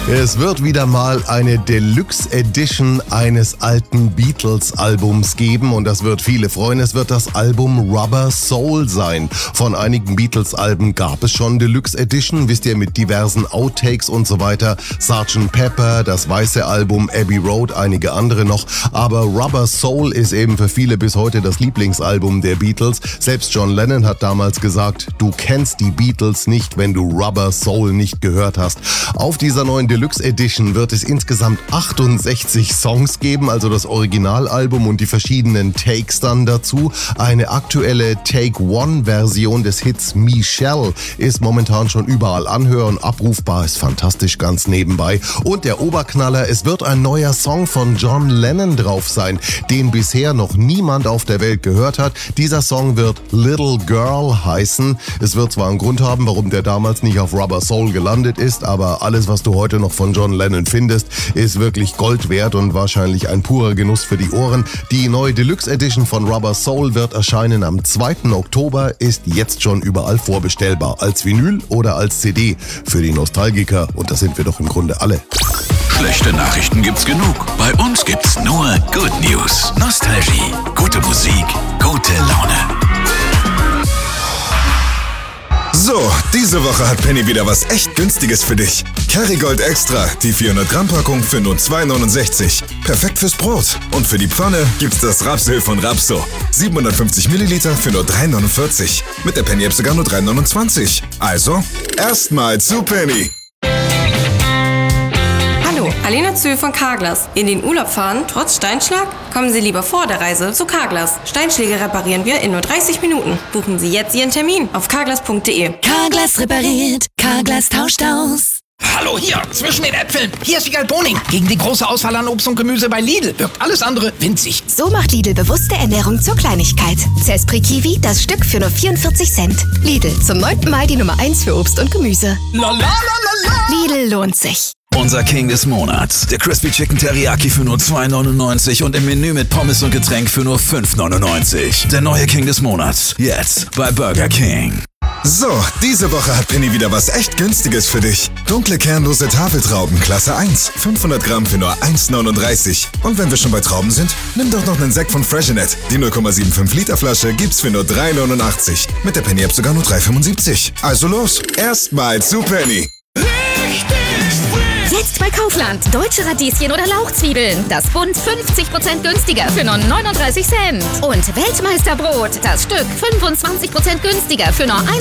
Es wird wieder mal eine Deluxe Edition eines alten Beatles-Albums geben und das wird viele freuen. Es wird das Album Rubber Soul sein. Von einigen Beatles-Alben gab es schon Deluxe Edition, wisst ihr, mit diversen Outtakes und so weiter. Sgt. Pepper, das weiße Album, Abbey Road, einige andere noch. Aber Rubber Soul ist eben für viele bis heute das Lieblingsalbum der Beatles. Selbst John Lennon hat damals gesagt, du kennst die Beatles nicht, wenn du Rubber Soul nicht gehört hast. Auf dieser neuen Deluxe Edition wird es insgesamt 68 Songs geben, also das Originalalbum und die verschiedenen Takes dann dazu. Eine aktuelle Take-One-Version des Hits Michelle ist momentan schon überall anhören, abrufbar, ist fantastisch ganz nebenbei. Und der Oberknaller, es wird ein neuer Song von John Lennon drauf sein, den bisher noch niemand auf der Welt gehört hat. Dieser Song wird Little Girl heißen. Es wird zwar einen Grund haben, warum der damals nicht auf Rubber Soul gelandet ist, aber alles, was du heute noch von John Lennon findest, ist wirklich Gold wert und wahrscheinlich ein purer Genuss für die Ohren. Die neue Deluxe Edition von Rubber Soul wird erscheinen am 2. Oktober, ist jetzt schon überall vorbestellbar, als Vinyl oder als CD für die Nostalgiker, und das sind wir doch im Grunde alle. Schlechte Nachrichten gibt's genug. Bei uns gibt's nur Good News. Nostalgie, gute Musik, gute Laune. So, diese Woche hat Penny wieder was echt Günstiges für dich. Kerrygold Extra, die 400 Gramm Packung für nur 2,69. Perfekt fürs Brot. Und für die Pfanne gibt's das Rapsöl von Rapso. 750 Milliliter für nur 3,49. Mit der Penny-App sogar nur 3,29. Also, erstmal zu Penny. Hallo, Alena Zöhl von Carglass. In den Urlaub fahren, trotz Steinschlag? Kommen Sie lieber vor der Reise zu Carglass. Steinschläge reparieren wir in nur 30 Minuten. Buchen Sie jetzt Ihren Termin auf carglass.de. Carglass repariert, Carglass tauscht aus. Hallo, hier, zwischen den Äpfeln. Hier ist die Boning. Gegen die große Auswahl an Obst und Gemüse bei Lidl wirkt alles andere winzig. So macht Lidl bewusste Ernährung zur Kleinigkeit. Zespri Kiwi, das Stück für nur 44 Cent. Lidl, zum 9. Mal die Nummer 1 für Obst und Gemüse. La la la la la. Lidl lohnt sich. Unser King des Monats. Der Crispy Chicken Teriyaki für nur 2,99 und im Menü mit Pommes und Getränk für nur 5,99. Der neue King des Monats. Jetzt bei Burger King. So, diese Woche hat Penny wieder was echt Günstiges für dich. Dunkle kernlose Tafeltrauben, Klasse 1. 500 Gramm für nur 1,39. Und wenn wir schon bei Trauben sind, nimm doch noch einen Sekt von Freshenet. Die 0,75 Liter Flasche gibt's für nur 3,89. Mit der Penny-App sogar nur 3,75. Also los, erstmal zu Penny. Jetzt bei Kaufland. Deutsche Radieschen oder Lauchzwiebeln. Das Bund 50% günstiger für nur 39 Cent. Und Weltmeisterbrot. Das Stück 25% günstiger für nur